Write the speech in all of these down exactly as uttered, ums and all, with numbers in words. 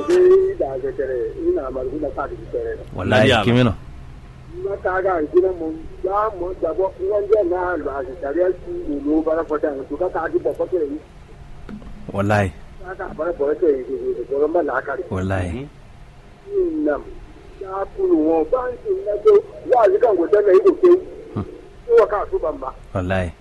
da ga kare ina maru da ka da kare wallahi kimino ma ka ga gina mun ya mu da bo wanda na ba shi tare su lo bara fata to ka ka ji ba ko kare wallahi ka bara ko kare ko ba la ka wallahi nam ya kulu wo ban shi na to ya ji kan godan ne ko ke ko ka su ban ba wallahi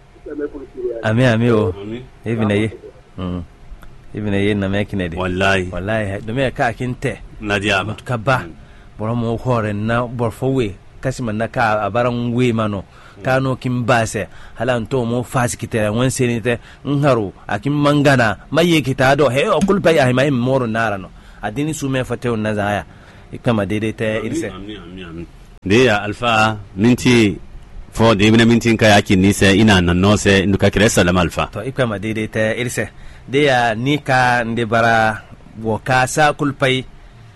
ami ami o even aye mm even aye na make ne de wallahi wallahi do me ka kinte na dia ba ka ba boro mo hore na borfowe kasima na ka abaran we mano kano kin base halan to mo fasikite won senite ngharu akin mangana maye kitado he o kulpa ya mai moro narano adini su me fateo na zaya kama dede ta irse de ya alfa minti fo de ibn mintin ka yaki ni se ina nan no se nduka kire salama alfa to ikama dede ta irse de ya ni ka nde bara wo ka sa kulpai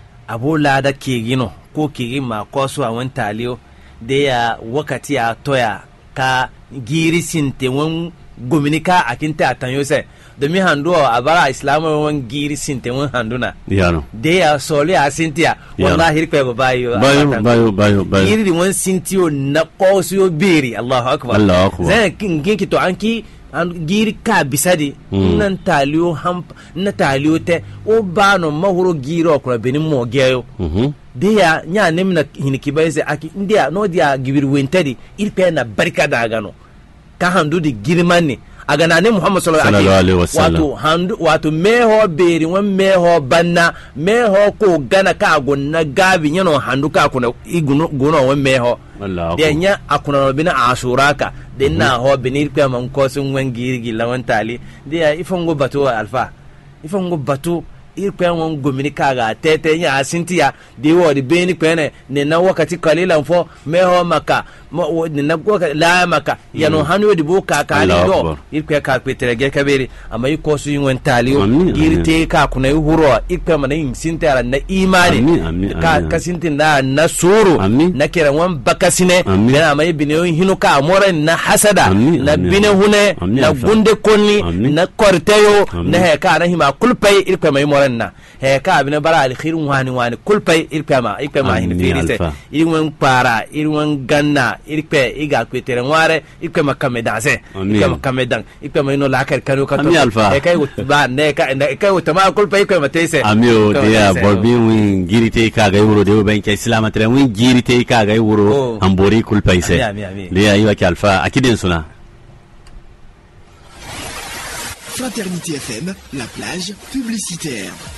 abola da ke gino ko ke ma ko su a wan taliyo de ya wakati a toya ka giri sinte won gominika akinta atanyo se domin hando a bara islamu wan giri sinte won handuna yano de ya sole a sintia wallahi rikpe ba bayo bayo bayo bayo bayo giri won sintio na ko su yo beri Allahu akbar Allahu akbar zan kin kin to anki an giri ka bisadi nan taliyo ham na taliyo te o bano mahuro giro ko benin mo geyo mhm de ya nya nemna hiniki bayse aki ndia no dia gibir wentadi irpe na barka da gano ka handu di girmanni aga nane Muhammad sallallahu alaihi wasallam wato handu wato meho beri wan meho banna meho ko gana ka gonna gabi nyano handu ka kuna iguno gono wan meho de nya akuna bina asuraka de na ho binir pe man ko sun wan girgi lawan tali de ya ifongo bato alfa ifongo bato irpe won gomini kaga tete nya asintia de wodi beni kwene ne na wakati kalila fo meho maka ne na goka la maka yano hanu di boka ka ali do irpe ka petere ge kaberi amma iko su yin won taliyo irte ka kuna huro irpe mana yin sintara na imani ka kasintin na na suru na kira won bakasine na amma bine hinu ka amore na hasada na bine hune na gunde konni na korteyo na he ka na hima kulpai irpe mai na he ka abina bara alkhirun wani wani kulpai irpema irpema hin firise irwan para irwan ganna irpe iga kwetere ngware irpema kamedase irpema kamedan irpema ino lakar kanu ka to e kai ba ne ka e kai utama kulpai irpema tese amio dia borbi win girite ka ga wuro de ben ke islam tre win girite ka ga wuro ambori kulpai se dia iwa ki alfa akidin suna Fraternité F M, la plage publicitaire.